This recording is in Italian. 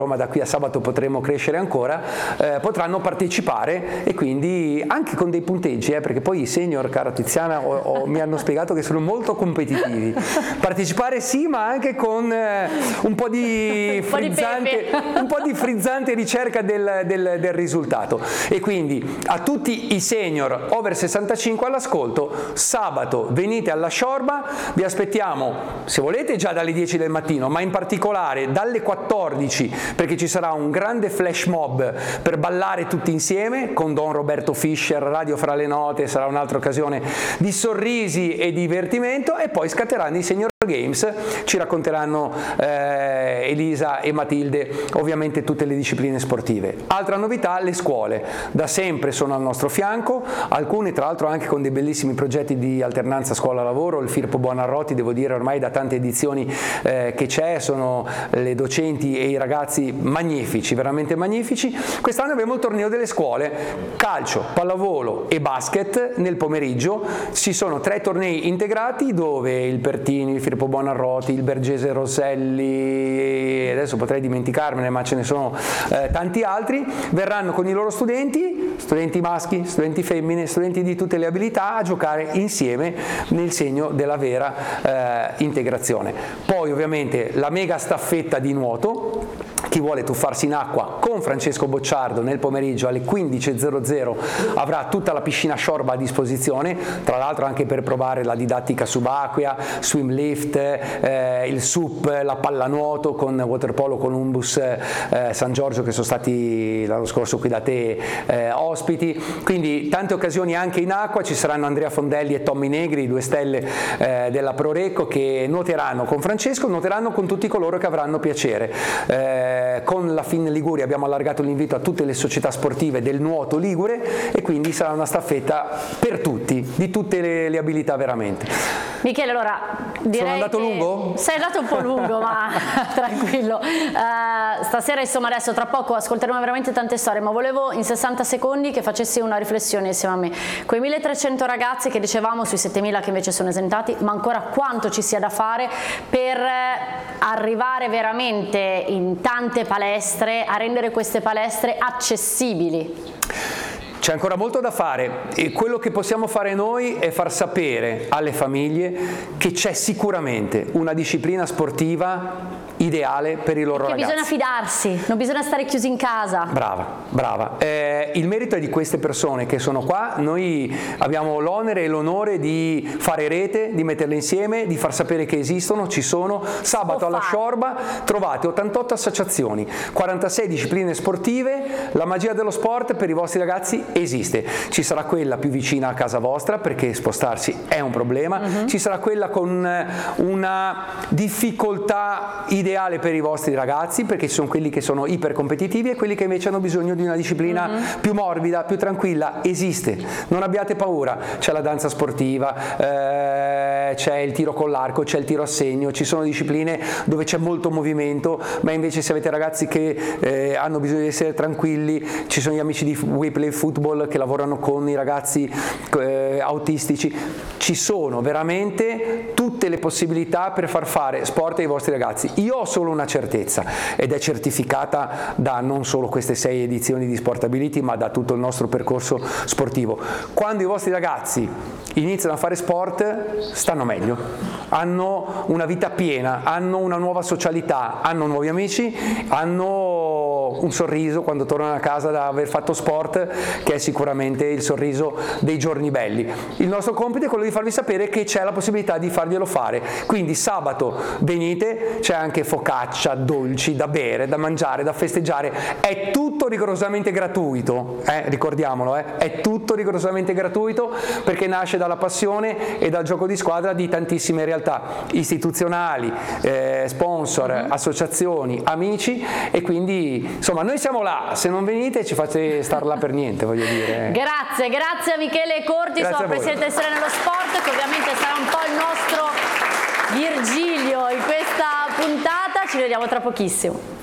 ma da qui a sabato potremo crescere ancora, potranno partecipare, e quindi anche con dei punteggi, perché poi i senior, cara Tiziana, mi hanno spiegato che sono molto competitivi. Partecipare sì, ma anche con un po' di frizzante ricerca del risultato. E quindi a tutti i senior over 65 all'ascolto, sabato venite alla Sciorba, vi aspettiamo se volete già dalle 10 del mattino, ma in particolare dalle 14, perché ci sarà un grande flash mob per ballare tutti insieme con Don Roberto Fischer, Radio fra le note, sarà un'altra occasione di sorrisi e divertimento, e poi scatteranno i Senior Games, ci racconteranno Elisa e Matilde ovviamente tutte le discipline sportive. Altra novità, le scuole da sempre sono al nostro fianco, alcune tra l'altro anche con dei bellissimi progetti di alternanza scuola-lavoro. Il Firpo Buonarroti, devo dire, ormai da tante edizioni che c'è, sono le docenti e i ragazzi magnifici, veramente magnifici. Quest'anno abbiamo il torneo delle scuole, calcio, pallavolo e basket nel pomeriggio. Ci sono 3 tornei integrati dove il Pertini, il Firpo Buonarroti, il Bergese Rosselli, adesso potrei dimenticarmene ma ce ne sono tanti altri, verranno con i loro studenti maschi, studenti femmine, studenti di tutte le abilità, a giocare insieme nel segno della vera integrazione. Poi ovviamente la mega staffetta di nuoto, chi vuole tuffarsi in acqua con Francesco Bocciardo nel pomeriggio alle 15:00 avrà tutta la piscina Sciorba a disposizione, tra l'altro anche per provare la didattica subacquea, swim lift, il SUP, la pallanuoto con Waterpolo Columbus San Giorgio, che sono stati l'anno scorso qui da te ospiti, quindi tante occasioni anche in acqua. Ci saranno Andrea Fondelli e Tommy Negri, 2 stelle della Prorecco, che nuoteranno con Francesco, nuoteranno con tutti coloro che avranno piacere. Con la FIN Liguria abbiamo allargato l'invito a tutte le società sportive del nuoto ligure, e quindi sarà una staffetta per tutti, di tutte le abilità veramente. Michele, allora direi sono andato lungo? Sei andato un po' lungo, ma tranquillo. Stasera, insomma, adesso tra poco ascolteremo veramente tante storie, ma volevo in 60 secondi che facessi una riflessione insieme a me. Quei 1300 ragazzi che dicevamo sui 7000 che invece sono esentati, ma ancora quanto ci sia da fare per arrivare veramente in tante palestre, a rendere queste palestre accessibili? C'è ancora molto da fare, e quello che possiamo fare noi è far sapere alle famiglie che c'è sicuramente una disciplina sportiva ideale per i loro ragazzi. Bisogna fidarsi, non bisogna stare chiusi in casa. Brava. Il merito è di queste persone che sono qua. Noi abbiamo l'onere e l'onore di fare rete, di metterle insieme, di far sapere che esistono, ci sono. Sabato alla Sciorba trovate 88 associazioni, 46 discipline sportive. La magia dello sport per i vostri ragazzi esiste. Ci sarà quella più vicina a casa vostra, perché spostarsi è un problema. Ci sarà quella con una difficoltà ideale per i vostri ragazzi, perché ci sono quelli che sono ipercompetitivi e quelli che invece hanno bisogno di una disciplina più morbida, più tranquilla. Esiste, non abbiate paura. C'è la danza sportiva, c'è il tiro con l'arco, c'è il tiro a segno, ci sono discipline dove c'è molto movimento, ma invece se avete ragazzi che hanno bisogno di essere tranquilli, ci sono gli amici di We Play Football che lavorano con i ragazzi autistici. Ci sono veramente tutte le possibilità per far fare sport ai vostri ragazzi. Io ho solo una certezza, ed è certificata da non solo queste 6 edizioni di Sportability, ma da tutto il nostro percorso sportivo: quando i vostri ragazzi iniziano a fare sport stanno meglio, hanno una vita piena, hanno una nuova socialità, hanno nuovi amici, hanno un sorriso quando tornano a casa da aver fatto sport, che è sicuramente il sorriso dei giorni belli. Il nostro compito è quello di farvi sapere che c'è la possibilità di farglielo fare, quindi sabato venite, c'è anche focaccia, dolci da bere, da mangiare, da festeggiare, è tutto rigorosamente gratuito, ricordiamolo, è tutto rigorosamente gratuito, perché nasce dalla passione e dal gioco di squadra di tantissime realtà istituzionali, sponsor, associazioni, amici, e quindi insomma noi siamo là. Se non venite ci fate star là per niente, voglio dire. Grazie a Michele Corti, sono presidente del Sole nello Sport, che ovviamente sarà un po' il nostro Virgilio in questa puntata. Ci vediamo tra pochissimo.